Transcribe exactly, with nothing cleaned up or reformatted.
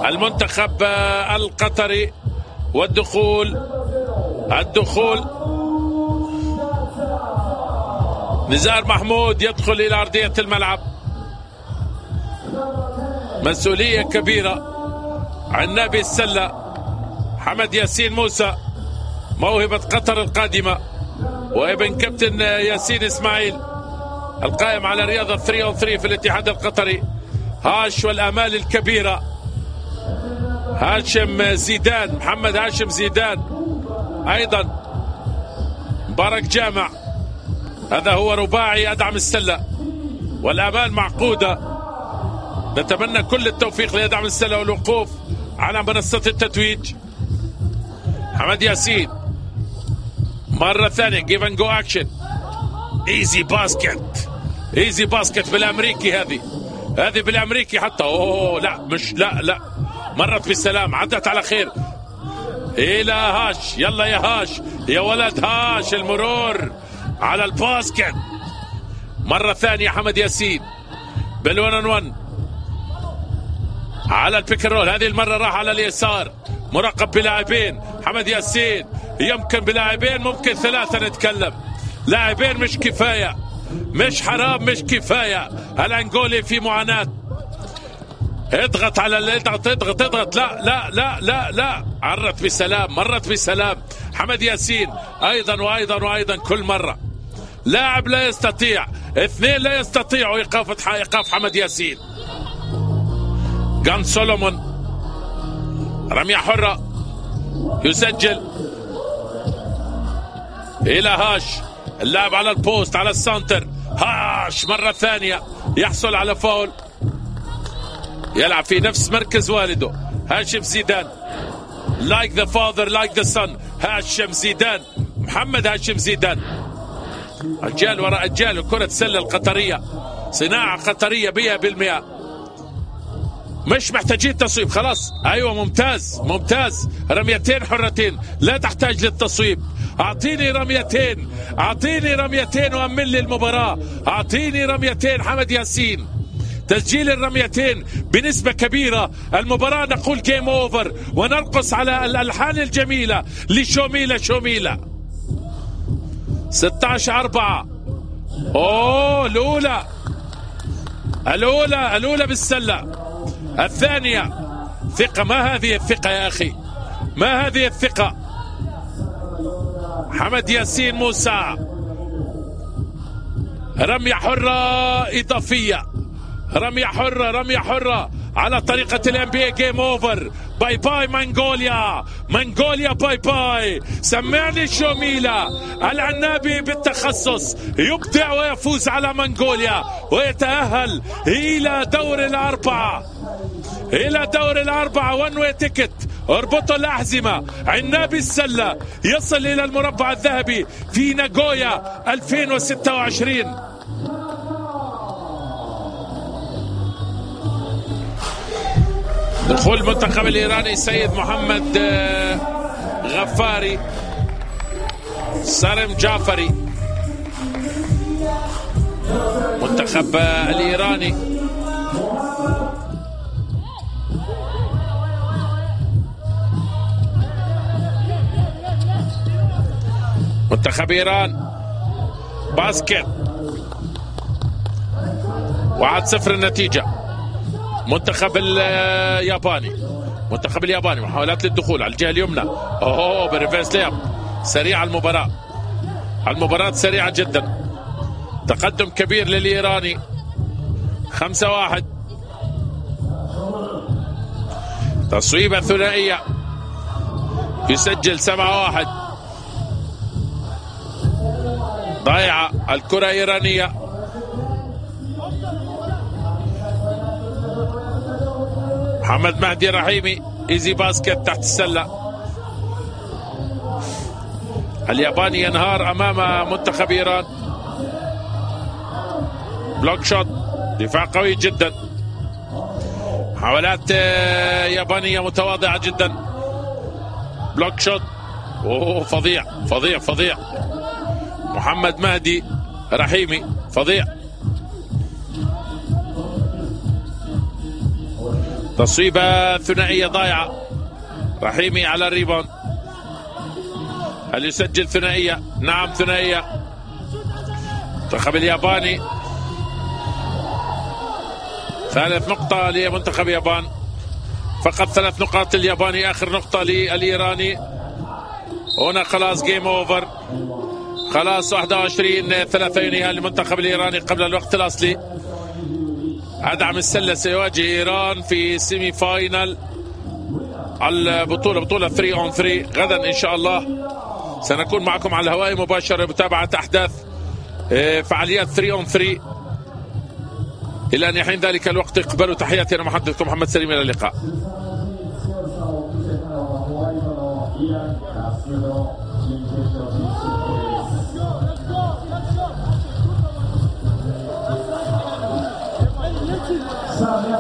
المنتخب القطري والدخول الدخول نزار محمود يدخل إلى أرضية الملعب. مسؤولية كبيرة عن نبي السلة. حمد ياسين موسى موهبة قطر القادمة، وابن كابتن ياسين إسماعيل القائم على رياضة ثلاثة على ثلاثة في الاتحاد القطري. هاش والآمال الكبيرة هاشم زيدان، محمد هاشم زيدان، أيضا مبارك جامع. هذا هو رباعي أدعم السلة، والآمال معقودة. نتمنى كل التوفيق لأدعم السلة والوقوف على منصة التتويج. حمد ياسين مرة ثانية جيف اند جو اكشن. ايزي باسكت، ايزي باسكت بالامريكي. هذه هذه بالامريكي حتى. اوه لا مش لا لا مرت بالسلام، عدت على خير الى هاش. يلا يا هاش يا ولد هاش، المرور على الباسكت مرة ثانية. حمد ياسين بالون ان ون على البيك رول. هذه المرة راح على اليسار، مراقب بلاعبين. حمد ياسين يمكن بلاعبين، ممكن ثلاثة نتكلم. لاعبين مش كفاية، مش حرام، مش كفاية. الأنغولي في معاناة. اضغط على اللي اضغط اضغط اضغط. لا لا لا لا لا مرت بسلام، مرت بسلام. حمد ياسين أيضا وأيضا وأيضا كل مرة. لاعب لا يستطيع، اثنين لا يستطيعوا إيقاف إيقاف حمد ياسين. جان سولومون رمية حرة يسجل إلى هاش. اللاعب على البوست على السنتر. هاش مرة ثانية يحصل على فاول. يلعب في نفس مركز والده هاشم زيدان. like the father like the son. هاشم زيدان، محمد هاشم زيدان. أجيال وراء أجيال. كرة السلة القطرية صناعة قطرية مئة بالمئة. مش محتاجين تصويب خلاص. ايوه ممتاز ممتاز. رميتين حرتين لا تحتاج للتصويب. اعطيني رميتين، اعطيني رميتين وامن لي المباراة. اعطيني رميتين حمد ياسين. تسجيل الرميتين بنسبة كبيرة. المباراة نقول جيم اوفر ونرقص على الالحان الجميلة لشوميلة شوميلة. ستة عشر أربعة. اوه الاولى الاولى الاولى بالسلة. الثانية ثقة. ما هذه الثقة يا أخي؟ ما هذه الثقة؟ حمد ياسين موسى رمية حرة إضافية. رمية حرة رمية حرة على طريقة الام بي جيم اوفر. باي باي منغوليا، منغوليا باي باي. سمعني شوميلة العنابي بالتخصص يبدع ويفوز على منغوليا ويتأهل إلى دور الأربعة، إلى دور الأربعة. ون واي تيكت. اربطوا الأحزمة. عنابي السلة يصل إلى المربع الذهبي في ناغويا ألفين وستة وعشرين. دخول المنتخب الإيراني سيد محمد غفاري، سارم جعفري. منتخب الإيراني منتخب إيران باسكت. واحد صفر النتيجة. منتخب الياباني منتخب الياباني محاولات للدخول على الجهة اليمنى. اوه بريفيرس لياب. سريعة المباراة، المباراة سريعة جدا. تقدم كبير للإيراني خمسة واحد. تصويبة ثنائية يسجل سبعة واحد. ضايعة الكرة إيرانية. محمد مهدي رحيمي ايزي باسكت تحت السلة. الياباني ينهار امام منتخب ايران. بلوك شوت، دفاع قوي جدا. محاولات يابانية متواضعة جدا. بلوك شوت. اوه فظيع فظيع فظيع. محمد مهدي رحيمي فظيع. تصويبة ثنائية ضايعة. رحيمي على الريبون. هل يسجل ثنائية؟ نعم ثنائية. المنتخب الياباني ثالث نقطة لمنتخب اليابان. فقط ثلاث نقاط للياباني، آخر نقطة للإيراني. هنا خلاص جيم أوفر. خلاص واحد وعشرين ثلاثة ينهي المنتخب الإيراني قبل الوقت الأصلي. أدعم السلة سيواجه إيران في سيمي فاينل البطولة، بطولة ثلاثة أون ثلاثة. غدا إن شاء الله سنكون معكم على الهواء مباشرة بمتابعة أحداث فعاليات ثلاثة أون ثلاثة. إلى أن يحين ذلك الوقت اقبلوا تحياتي، أنا محدثكم محمد سليم، إلى اللقاء. Sabe